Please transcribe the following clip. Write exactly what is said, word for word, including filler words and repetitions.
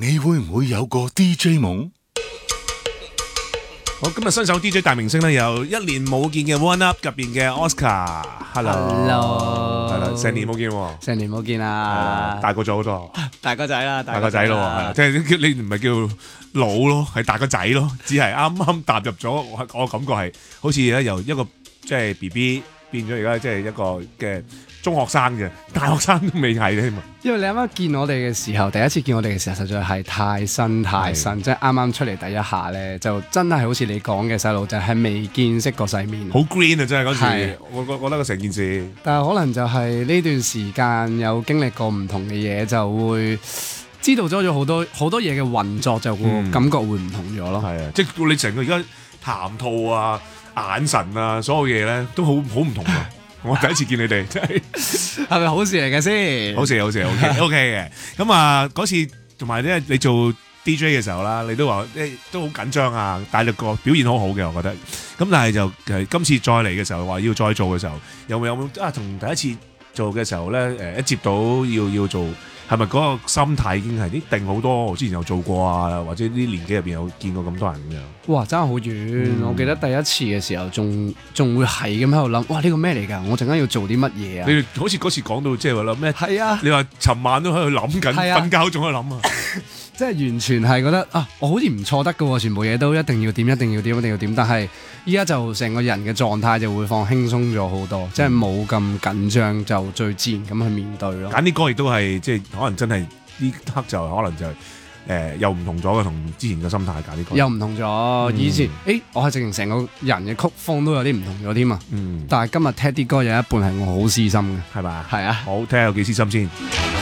你會唔會有個 D J 夢？ 好，今日新手 D J 大明星咧，有一年冇見嘅 One Up 入邊嘅 Oscar，Hello，係啦，成年冇見喎， 成年冇見啊， 大個咗好多， 大個仔啦， 大個仔咯，係即係你唔係叫老咯，係大個仔咯，只係啱啱踏入咗，我我感覺係好似咧由一個即係 B B 變咗而家即係一個嘅中學生嘅，大學生都未係咧嘛。 因為你啱啱見我哋嘅時候，第一次見我哋嘅時候，實在係太新太新，即係啱啱出嚟第一下咧，就真係好似你講嘅細路仔係未見識過世面， 好 green 啊！真係嗰時， 係我覺覺得個成件事。 但係可能就係呢段時間有經歷過唔同嘅嘢，就會知道咗咗好多好多嘢嘅運作，就會感覺會唔同咗咯。 係啊，即係你成個而家談吐啊、眼神啊，所有嘢咧都好好唔同啊！我第一次見你哋，真係係咪好事嚟嘅先？ 好事好事 OK OK 嘅。咁啊嗰次同埋咧，你做 D J 嘅時候啦，你都話誒都好緊張啊，但係個表現好好嘅，我覺得。咁但係就誒今次再嚟嘅時候，話要再做嘅時候，有冇有冇啊？同第一次做嘅時候咧，誒一接到要要做。係咪嗰個心態已經係啲定好多？我之前有做過啊，或者啲年紀入邊有見過咁多人咁樣。 哇，爭好遠！嗯、我記得第一次嘅時候，仲仲會係咁喺度諗，哇呢、呢個咩嚟㗎？我陣間要做啲乜嘢啊？ 你好似嗰次講到即係話諗咩？ 係啊！ 你話尋晚都喺度諗緊，瞓、啊、覺仲喺度諗啊！ 即係完全係覺得啊，我好似唔錯得㗎喎，全部嘢都一定要點，一定要點，一定要點。但係依家就成個人嘅狀態就會放輕鬆咗好多，嗯、即係冇咁緊張，就最自然咁去面對咯。 揀啲歌亦都係即係可能真係呢刻就可能就係、是、誒、呃、又唔同咗嘅，同之前嘅心態揀啲歌又唔同咗。 嗯、 以前誒、欸、我係直情成個人嘅曲風都有啲唔同咗添啊。 嗯， 但係今日聽啲歌有一半係我好私心嘅， 係咪？ 係啊， 好聽下有幾私心先。